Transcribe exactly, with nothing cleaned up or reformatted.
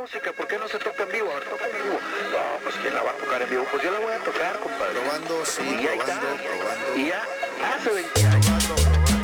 música, ¿por qué no se toca en vivo? A ver, toca en vivo. No, pues ¿quién la va a tocar en vivo? Pues yo la voy a tocar, compadre. Probando, sí, y ahí probando, está. probando. Y ya hace veinte